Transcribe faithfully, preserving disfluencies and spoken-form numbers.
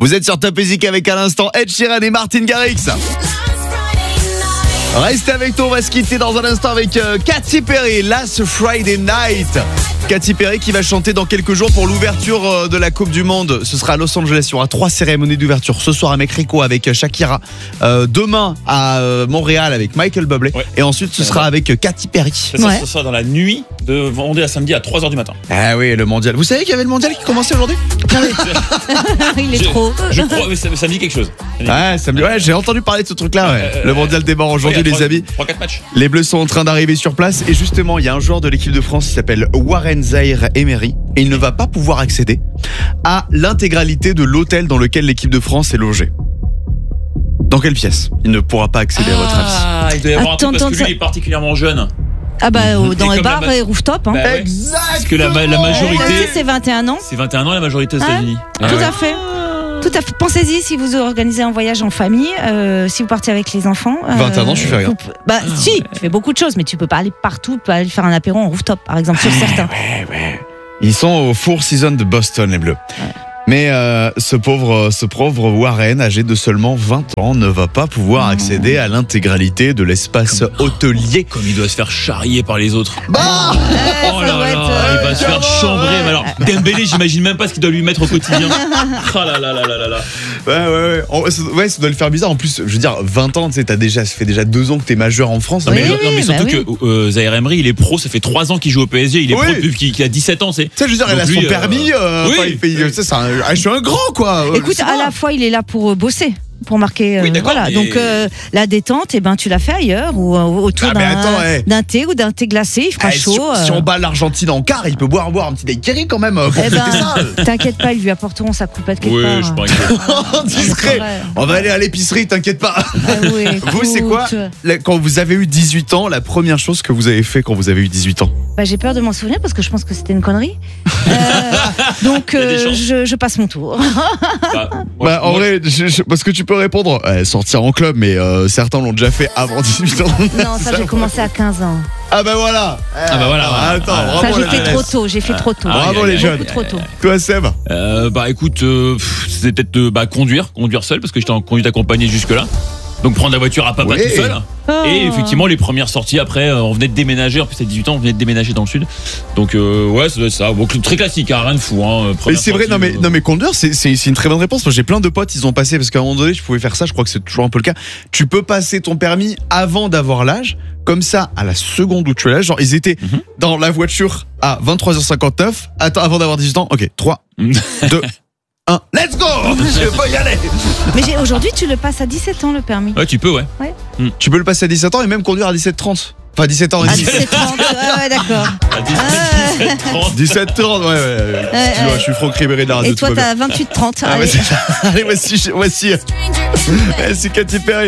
Vous êtes sur Top Music avec à l'instant Ed Sheeran et Martin Garrix. Restez avec nous, on va se quitter dans un instant avec euh, Katy Perry, Last Friday Night. Katy Perry qui va chanter dans quelques jours pour l'ouverture euh, de la Coupe du Monde. Ce sera à Los Angeles, il y aura trois cérémonies d'ouverture. Ce soir à Mexico avec Shakira, euh, demain à euh, Montréal avec Michael Bublé, ouais. Et ensuite ce sera avec euh, Katy Perry. Ça, ouais. Ce sera dans la nuit de vendredi à samedi à trois heures du matin. Ah oui, le mondial. Vous savez qu'il y avait le mondial qui commençait aujourd'hui? Il est je, trop. Je crois, mais ça, ça me dit quelque chose. Ouais, ça me... ouais, j'ai entendu parler de ce truc-là. Ouais. Euh, le mondial démarre aujourd'hui, les amis. trois quatre matchs. Les Bleus sont en train d'arriver sur place et justement, il y a un joueur de l'équipe de France qui s'appelle Warren Zaïre-Emery et il ne va pas pouvoir accéder à l'intégralité de l'hôtel dans lequel l'équipe de France est logée. Dans quelle pièce il ne pourra pas accéder ah, à votre avis? Ah, il doit y avoir Attends, un truc parce que lui, ça... il est particulièrement jeune. Ah bah dans et les bars ma... et rooftop hein. Bah ouais. Exactement. Parce que la, la majorité c'est vingt et un ans. C'est vingt et un ans la majorité aux ah, États-Unis. Tout ah ouais. à fait. Tout à fait. Pensez-y si vous organisez un voyage en famille, euh, si vous partez avec les enfants. Euh, vingt et un ans, je fais rien. Vous, bah ah, si, ouais. Tu fais beaucoup de choses, mais tu peux pas aller partout, tu peux aller faire un apéro en rooftop par exemple sur ouais, certains. Ouais, ouais. Ils sont au Four Seasons de Boston les Bleus. Ouais. Mais euh, ce pauvre, ce pauvre Warren, âgé de seulement vingt ans, ne va pas pouvoir accéder à l'intégralité de l'espace comme, hôtelier. Comme il doit se faire charrier par les autres. Bah ouais, oh là là, être... il va se faire chambrer. Mais alors, Dembélé, j'imagine même pas ce qu'il doit lui mettre au quotidien. Oh là là là là là là. Ouais, ouais, ouais. Ouais, ça doit le faire bizarre. En plus, je veux dire, vingt ans, tu sais, t'as déjà, ça fait déjà deux ans que t'es majeur en France. Non, mais, oui, non, mais surtout bah oui. que euh, Zaïre-Emery, il est pro, ça fait trois ans qu'il joue au P S G. Il est oui. pro depuis qu'il a dix-sept ans, c'est. Tu sais, je veux dire, il a son lui, permis. Euh, oui. Il fait, ça, c'est un, je suis un grand, quoi. Écoute, à la fois, il est là pour bosser. Pour marquer, oui, euh, voilà. Mais... Donc euh, la détente, eh ben tu l'as fait ailleurs ou euh, autour ah, d'un, attends, ouais. d'un thé ou d'un thé glacé, il fera eh, chaud. Si, euh... si on bat l'Argentine en quart, il peut boire boire un petit daiquiri quand même. Pour eh ben, ça. T'inquiète pas, ils lui apporteront sa coupette quelque oui, part. Oui, je pense que discret. On va aller à l'épicerie, t'inquiète pas. Ah, oui, vous, c'est quoi quand vous avez eu dix-huit ans, la première chose que vous avez fait quand vous avez eu dix-huit ans? Bah, j'ai peur de m'en souvenir parce que je pense que c'était une connerie. euh, donc euh, je, je passe mon tour. bah, moi, bah, en moi, vrai, je, je, parce que tu peux répondre. Ouais, sortir en club, mais euh, certains l'ont déjà fait avant dix-huit ans. Non, ça, ça j'ai commencé à quinze ans. Ah bah voilà. Ah bah voilà. Ah, attends, ah, ça j'ai fait trop tôt, j'ai fait trop tôt. Ah, bravo les jeunes. Trop tôt. Toi Seb? euh, Bah écoute, euh, c'était peut-être euh, bah, conduire, conduire seul parce que j'étais en conduite accompagnée jusque là. Donc prendre la voiture à papa oui. tout seul. Oh. Et effectivement les premières sorties après euh, on venait de déménager, en plus à dix-huit ans on venait de déménager dans le sud. Donc euh, ouais ça doit être ça. Bon, très classique, hein, rien de fou hein, mais c'est vrai, non mais, euh... non mais conduire c'est, c'est, c'est une très bonne réponse. Moi j'ai plein de potes, ils ont passé, parce qu'à un moment donné je pouvais faire ça, je crois que c'est toujours un peu le cas. Tu peux passer ton permis avant d'avoir l'âge. Comme ça, à la seconde où tu as l'âge, genre ils étaient mm-hmm. dans la voiture à vingt-trois heures cinquante-neuf. Attends, avant d'avoir dix-huit ans, ok, trois, deux, un, let's go. Je peux y aller. Mais j'ai, aujourd'hui, tu le passes à dix-sept ans le permis. Ouais, tu peux, ouais. ouais. Mm. Tu peux le passer à dix-sept ans et même conduire à dix-sept trente. Enfin, dix-sept ans et dix. À dix-sept trente, ouais, ouais, d'accord. À dix-sept trente. dix-sept trente, ouais, ouais. ouais. ouais. Je suis Franck Ribéry de la radio. Et toi, t'as vingt-huit trente. Ah, allez, allez voici, voici. Voici Katy Perry.